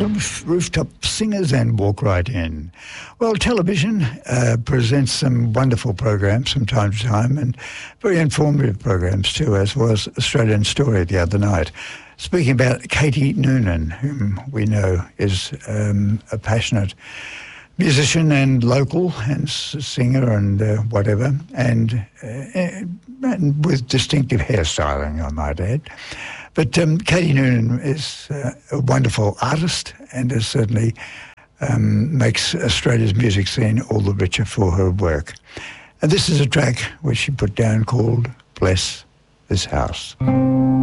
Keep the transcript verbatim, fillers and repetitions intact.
roof, rooftop singers and walk right in. Well, television uh, presents some wonderful programs from time to time, and very informative programs too, as was Australian Story the other night. Speaking about Katie Noonan, whom we know is um, a passionate musician and local and singer and uh, whatever, and, uh, and with distinctive hairstyling, I might add. But um, Katie Noonan is uh, a wonderful artist and is certainly um, makes Australia's music scene all the richer for her work. And this is a track which she put down called Bless This House.